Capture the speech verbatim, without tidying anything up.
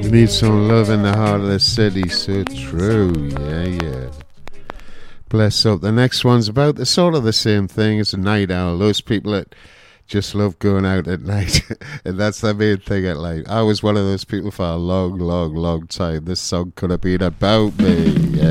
You need some love in the heart of the city, so true. Yeah, yeah. Bless up. The next one's about the sort of the same thing as a night owl. Those people that just love going out at night. And that's the main thing at night. I was one of those people for a long, long, long time. This song could have been about me. Yeah.